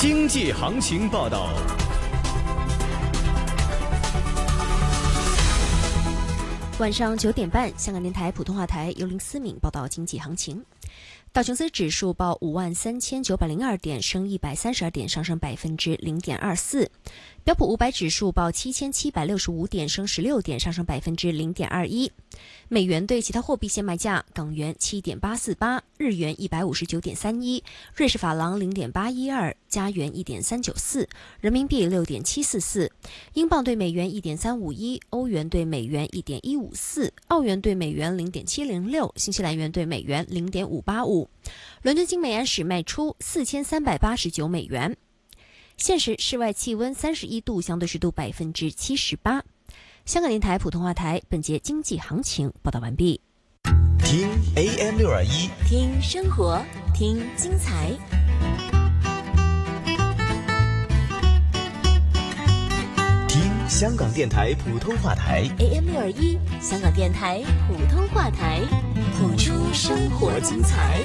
经济行情报道。 晚上9点半，香港电台普通话台由林思敏报道经济行情。道琼斯指数报53902点，升132点，上升0.24%。标普500指数报7765点，升16点，上升0.21%。美元对其他货币现卖价：港元7.848，日元159.31，瑞士法郎0.812，加元1.394，人民币6.744，英镑对美元1.351，欧元对美元1.154，澳元对美元0.706，新西兰元对美元0.585。伦敦金每安士卖出4389美元。现时室外气温31度，相对湿度78%。香港电台普通话台本节经济行情报道完毕。 听 AM621， 听生活，听精彩。 听香港电台普通话台 AM621，香港电台普通话台，谱出生活精彩。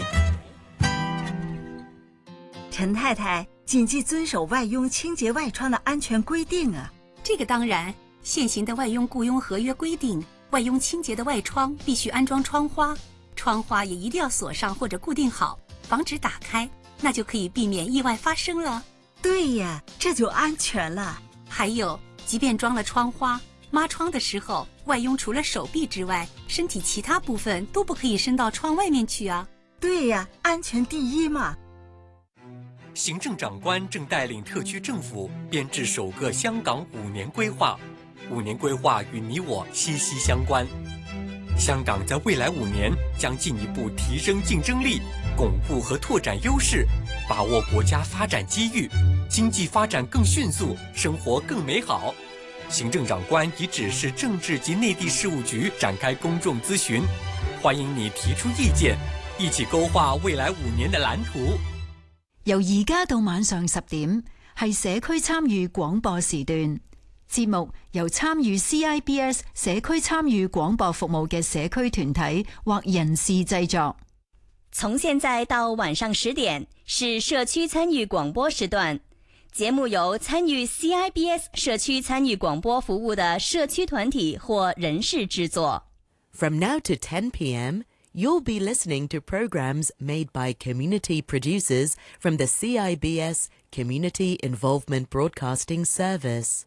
陈太太，谨记遵守外佣清洁外窗的安全规定啊！ 这个当然，现行的外佣雇佣合约规定，外佣清洁的外窗必须安装窗花，窗花也一定要锁上或者固定好，防止打开，那就可以避免意外发生了。 对呀，这就安全了。 还有，即便装了窗花，抹窗的时候，外佣除了手臂之外，身体其他部分都不可以伸到窗外面去啊。 对呀，安全第一嘛。 行政长官正带领特区政府编制首个香港5年规划，5年规划与你我息息相关。香港在未来5年将进一步提升竞争力，巩固和拓展优势，把握国家发展机遇，经济发展更迅速，生活更美好。行政长官已指示政治及内地事務局展開公眾諮詢，歡迎你提出意見，一起勾畫未來5年的藍圖。 由而家到晚上10點，係社區參與廣播時段。節目由參與 CIBS 社區參與廣播服務嘅社區團體或人士製作。 從現在到晚上10點是社區參與廣播時段，節目由參與 CIBS 社區參與廣播服務的社區團體或人士製作。 From now to 10 p.m., you'll be listening to programs made by community producers from the CIBS Community Involvement Broadcasting Service.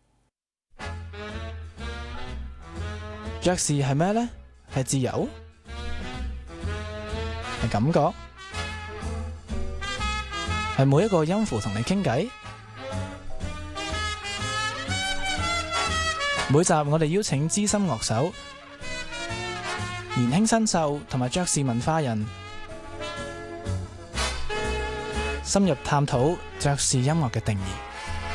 爵士係咩呢？係自由？係感覺？係每一個音符同你傾偈？每集我哋邀請資深樂手、年輕新秀同埋爵士文化人，深入探討爵士音樂嘅定義。